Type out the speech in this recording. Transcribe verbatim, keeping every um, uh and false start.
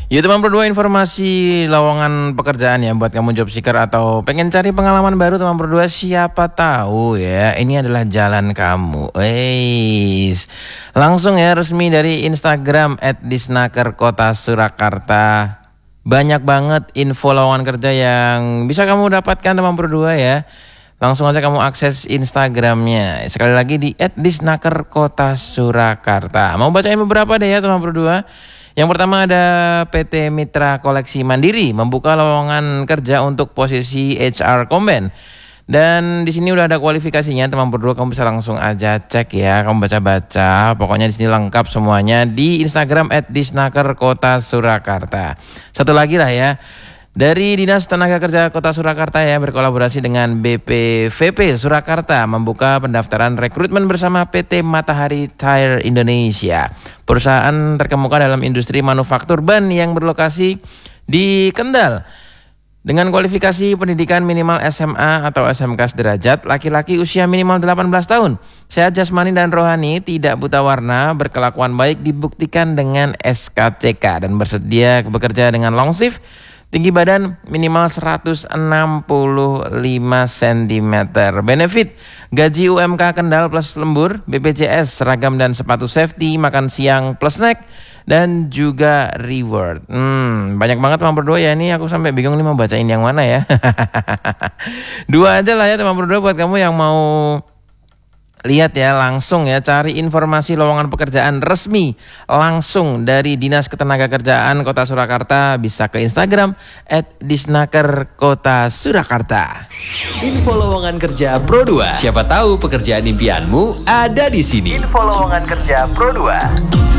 Ya teman berdua, informasi lowongan pekerjaan ya buat kamu job seeker atau pengen cari pengalaman baru teman berdua, siapa tahu ya ini adalah jalan kamu. Eits, langsung ya resmi dari Instagram et disnaker kota Surakarta. Banyak banget info lowongan kerja yang bisa kamu dapatkan teman berdua ya. Langsung aja kamu akses Instagramnya. Sekali lagi di et disnaker kota Surakarta. Mau bacain beberapa deh ya teman berdua. Yang pertama ada P T Mitra Koleksi Mandiri membuka lowongan kerja untuk posisi H R Komben. Dan di sini udah ada kualifikasinya teman berdua, kamu bisa langsung aja cek ya, kamu baca-baca. Pokoknya di sini lengkap semuanya di Instagram et disnaker kota Surakarta. Satu lagi lah ya. Dari Dinas Tenaga Kerja Kota Surakarta ya berkolaborasi dengan B P V P Surakarta membuka pendaftaran rekrutmen bersama P T Matahari Tire Indonesia. Perusahaan terkemuka dalam industri manufaktur ban yang berlokasi di Kendal. Dengan kualifikasi pendidikan minimal S M A atau S M K sederajat, laki-laki usia minimal delapan belas tahun, sehat jasmani dan rohani, tidak buta warna, berkelakuan baik dibuktikan dengan S K C K dan bersedia bekerja dengan long shift. Tinggi badan minimal seratus enam puluh lima sentimeter. Benefit, gaji U M K Kendal plus lembur, B P J S, seragam dan sepatu safety, makan siang plus snack, dan juga reward. Hmm, banyak banget teman berdua ya, ini aku sampai bingung nih mau bacain yang mana ya. Dua aja lah ya teman berdua buat kamu yang mau lihat ya, langsung ya cari informasi lowongan pekerjaan resmi langsung dari Dinas Ketenagakerjaan Kota Surakarta, bisa ke Instagram et disnaker kota Surakarta. Info lowongan kerja Pro dua. Siapa tahu pekerjaan impianmu ada di sini. Info lowongan kerja Pro dua.